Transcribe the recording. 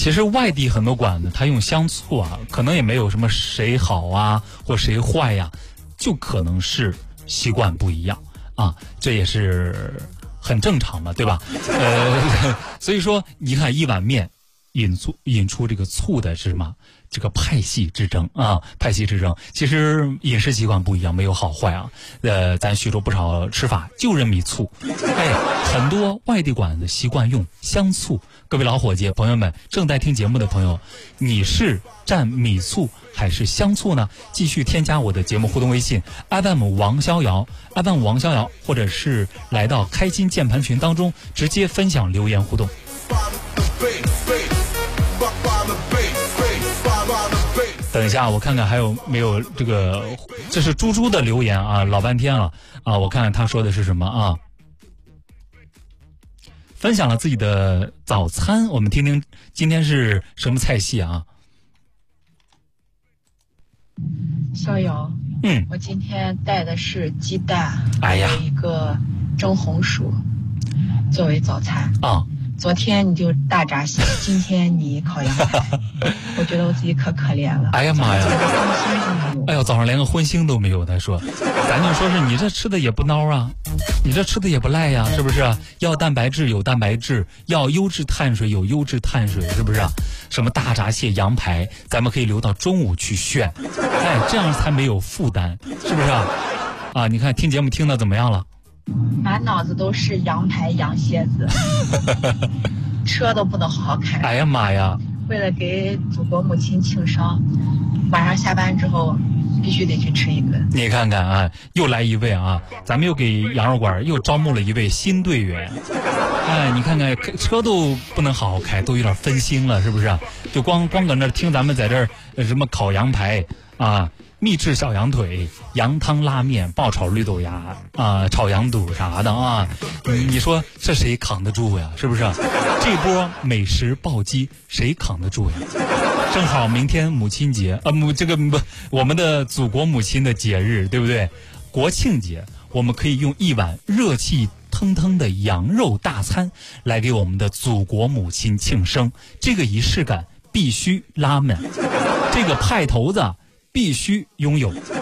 其实外地很多馆子，它用香醋啊，可能也没有什么谁好啊或谁坏呀，就可能是习惯不一样啊，这也是很正常的，对吧？所以说你看一碗面引出这个醋的是什么？这个派系之争啊，派系之争。其实饮食习惯不一样，没有好坏啊。咱徐州不少吃法就认米醋，很多外地馆子习惯用香醋。各位老伙计朋友们，正在听节目的朋友，你是蘸米醋还是香醋呢？继续添加我的节目互动微信 FM 王逍遥，或者是来到开心键盘群当中，直接分享留言互动。等一下，我看看还有没有这是猪猪的留言啊，老半天了啊，我看看他说的是什么啊？分享了自己的早餐，我们听听今天是什么菜系啊？ 逍遥，我今天带的是鸡蛋， 还有一个蒸红薯作为早餐啊。 昨天你就大闸蟹，今天你烤羊排，我觉得我自己可可怜了。 哎呀妈呀！哎呦，早上连个荤腥都没有。他说，咱就说是你这吃的也不孬啊，你这吃的也不赖呀，是不是？要蛋白质有蛋白质，要优质碳水有优质碳水，是不是？什么大闸蟹、羊排，咱们可以留到中午去炫，这样才没有负担，是不是啊？你看听节目听的怎么样了？ 满脑子都是羊排、羊蝎子，车都不能好好开。 哎呀妈呀！ 为了给祖国母亲庆生，晚上下班之后必须得去吃一顿。 你看看啊，又来一位啊，咱们又给羊肉馆又招募了一位新队员。你看看车都不能好好开，都有点分心了，是不是？就光搁那听咱们在这儿什么烤羊排啊。秘制小羊腿、羊汤拉面、爆炒绿豆芽啊、炒羊肚啥的啊，你说这谁扛得住呀？是不是？这波美食暴击谁扛得住呀？正好明天母亲节我们的祖国母亲的节日，对不对？国庆节，我们可以用一碗热气腾腾的羊肉大餐来给我们的祖国母亲庆生，这个仪式感必须拉满，这个派头子必须拥有。